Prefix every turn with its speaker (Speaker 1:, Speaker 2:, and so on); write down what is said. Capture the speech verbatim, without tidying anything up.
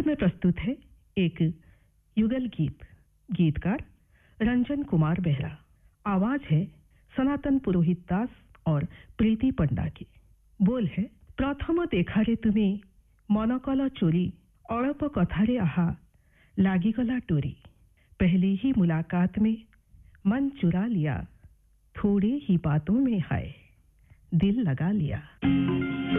Speaker 1: में प्रस्तुत है एक युगल गीत। गीतकार रंजन कुमार बेहरा। आवाज है सनातन पुरोहित दास और प्रीति पंडा की। बोल है प्रथम देखारे तुमे मन कल चोरी अड़प कथारे आहा लागिगला टोरी। पहली ही मुलाकात में मन चुरा लिया, थोड़ी ही बातों में हाय दिल लगा लिया।